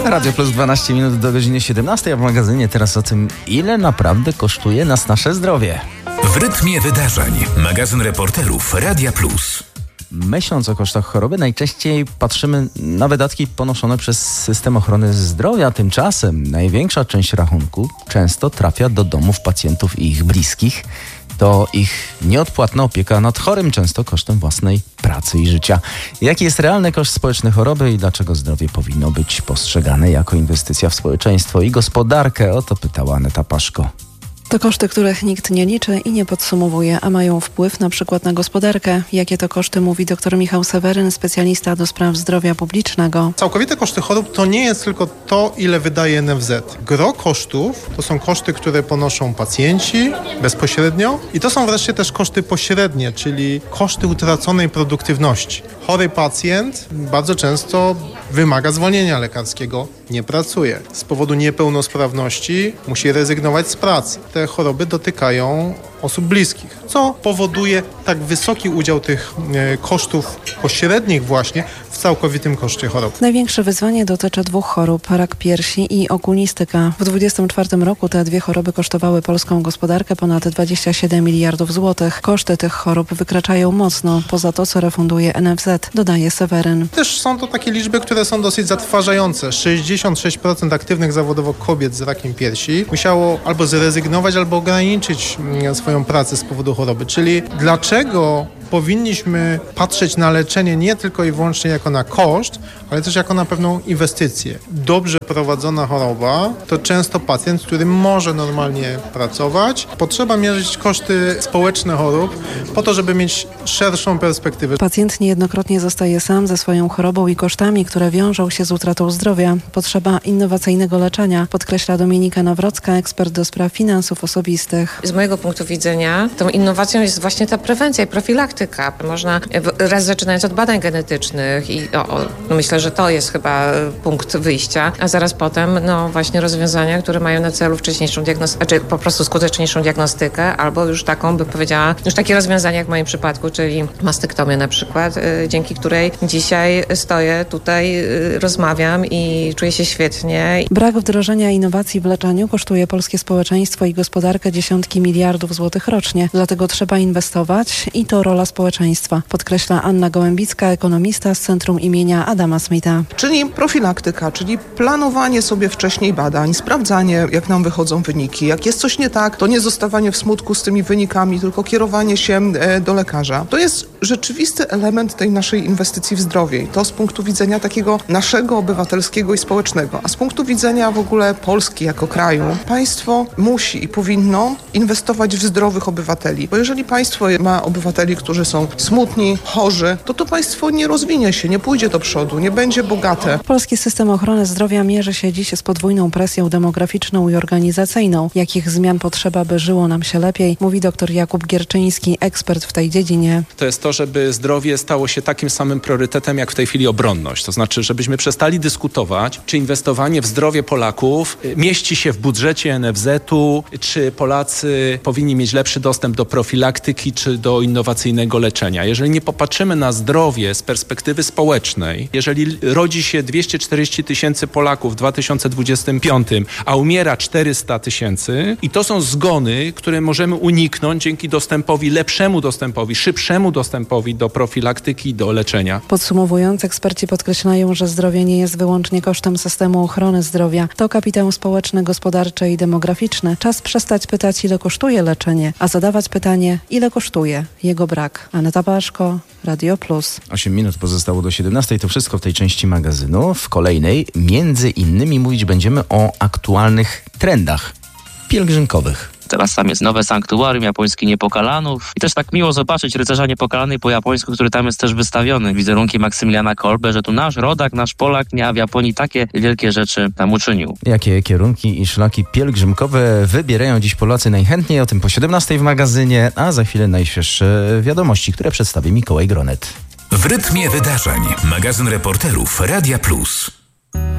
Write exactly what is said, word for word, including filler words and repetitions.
Radio Plus dwanaście minut do godziny siedemnastej, a w magazynie teraz o tym, ile naprawdę kosztuje nas nasze zdrowie. W rytmie wydarzeń. Magazyn reporterów Radia Plus. Myśląc o kosztach choroby, najczęściej patrzymy na wydatki ponoszone przez system ochrony zdrowia. Tymczasem największa część rachunku często trafia do domów pacjentów i ich bliskich. To ich nieodpłatna opieka nad chorym, często kosztem własnej pracy i życia. Jaki jest realny koszt społeczny choroby i dlaczego zdrowie powinno być postrzegane jako inwestycja w społeczeństwo i gospodarkę? O to pytała Aneta Paszko. To koszty, których nikt nie liczy i nie podsumowuje, a mają wpływ na przykład na gospodarkę. Jakie to koszty, mówi dr Michał Seweryn, specjalista do spraw zdrowia publicznego. Całkowite koszty chorób to nie jest tylko to, ile wydaje N F Z. Gro kosztów to są koszty, które ponoszą pacjenci bezpośrednio i to są wreszcie też koszty pośrednie, czyli koszty utraconej produktywności. Chory pacjent bardzo często wymaga zwolnienia lekarskiego, nie pracuje. Z powodu niepełnosprawności musi rezygnować z pracy. Te choroby dotykają osób bliskich, co powoduje tak wysoki udział tych e, kosztów pośrednich właśnie w całkowitym koszcie choroby. Największe wyzwanie dotyczy dwóch chorób, rak piersi i okulistyka. W dwudziestym czwartym roku te dwie choroby kosztowały polską gospodarkę ponad dwadzieścia siedem miliardów złotych. Koszty tych chorób wykraczają mocno poza to, co refunduje N F Z, dodaje Seweryn. Też są to takie liczby, które są dosyć zatrważające. sześćdziesiąt sześć procent aktywnych zawodowo kobiet z rakiem piersi musiało albo zrezygnować, albo ograniczyć swoją pracę z powodu choroby. Czyli dlaczego powinniśmy patrzeć na leczenie nie tylko i wyłącznie jako na koszt, ale też jako na pewną inwestycję. Dobrze prowadzona choroba to często pacjent, który może normalnie pracować. Potrzeba mierzyć koszty społeczne chorób po to, żeby mieć szerszą perspektywę. Pacjent niejednokrotnie zostaje sam ze swoją chorobą i kosztami, które wiążą się z utratą zdrowia. Potrzeba innowacyjnego leczenia, podkreśla Dominika Nawrocka, ekspert do spraw finansów osobistych. Z mojego punktu widzenia tą innowacją jest właśnie ta prewencja i profilaktyka. Można, raz zaczynając od badań genetycznych i o, o, no myślę, że to jest chyba punkt wyjścia, a zaraz potem no właśnie rozwiązania, które mają na celu wcześniejszą diagnostykę, czy po prostu skuteczniejszą diagnostykę, albo już taką, bym powiedziała, już takie rozwiązania jak w moim przypadku, czyli mastektomię na przykład, y, dzięki której dzisiaj stoję tutaj, y, rozmawiam i czuję się świetnie. Brak wdrożenia innowacji w leczeniu kosztuje polskie społeczeństwo i gospodarkę dziesiątki miliardów złotych rocznie. Dlatego trzeba inwestować i to rola społeczeństwa, podkreśla Anna Gołębicka, ekonomista z Centrum imienia Adama Smitha. Czyli profilaktyka, czyli planowanie sobie wcześniej badań, sprawdzanie, jak nam wychodzą wyniki. Jak jest coś nie tak, to nie zostawanie w smutku z tymi wynikami, tylko kierowanie się do lekarza. To jest rzeczywisty element tej naszej inwestycji w zdrowie i to z punktu widzenia takiego naszego obywatelskiego i społecznego. A z punktu widzenia w ogóle Polski jako kraju, państwo musi i powinno inwestować w zdrowych obywateli. Bo jeżeli państwo ma obywateli, którzy są smutni, chorzy, to to państwo nie rozwinie się, nie pójdzie do przodu, nie będzie bogate. Polski system ochrony zdrowia mierzy się dziś z podwójną presją demograficzną i organizacyjną. Jakich zmian potrzeba, by żyło nam się lepiej, mówi dr Jakub Gierczyński, ekspert w tej dziedzinie. To jest to, żeby zdrowie stało się takim samym priorytetem, jak w tej chwili obronność. To znaczy, żebyśmy przestali dyskutować, czy inwestowanie w zdrowie Polaków mieści się w budżecie N F Z-u, czy Polacy powinni mieć lepszy dostęp do profilaktyki, czy do innowacyjnego leczenia. Jeżeli nie popatrzymy na zdrowie z perspektywy społecznej, jeżeli rodzi się dwieście czterdzieści tysięcy Polaków w dwa tysiące dwudziestym piątym, a umiera czterysta tysięcy i to są zgony, które możemy uniknąć dzięki dostępowi, lepszemu dostępowi, szybszemu dostępowi do profilaktyki i do leczenia. Podsumowując, eksperci podkreślają, że zdrowie nie jest wyłącznie kosztem systemu ochrony zdrowia. To kapitał społeczny, gospodarczy i demograficzny. Czas przestać pytać, ile kosztuje leczenie, a zadawać pytanie, ile kosztuje jego brak. Aneta Paszko, Radio Plus. osiem minut pozostało do siedemnastej. To wszystko w tej części magazynu. W kolejnej między innymi mówić będziemy o aktualnych trendach pielgrzymkowych. Teraz tam jest nowe sanktuarium japońskie Niepokalanów i też tak miło zobaczyć rycerza Niepokalanej po japońsku, który tam jest też wystawiony. Wizerunki Maksymiliana Kolbe, że tu nasz rodak, nasz Polak nie, a w Japonii takie wielkie rzeczy tam uczynił. Jakie kierunki i szlaki pielgrzymkowe wybierają dziś Polacy najchętniej? O tym po siedemnastej w magazynie, a za chwilę najświeższe wiadomości, które przedstawi Mikołaj Gronet. W rytmie wydarzeń. Magazyn reporterów Radia Plus.